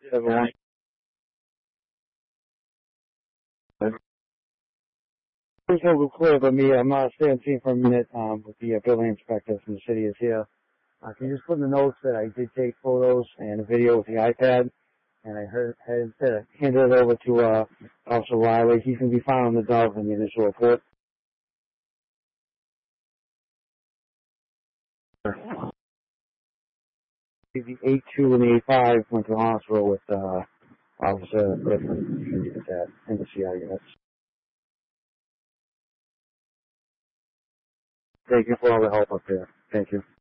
Everyone. Please hold it clear, but I'm staying for a minute with the building inspector from the city is here. Can you just put in the notes that I did take photos and a video with the iPad, and I handed it over to Officer Riley. He's going to be filing the dog in the initial report. The 8-2 and the 8-5 went to the hospital with Officer Griffin in the CI units. Thank you for all the help up there. Thank you.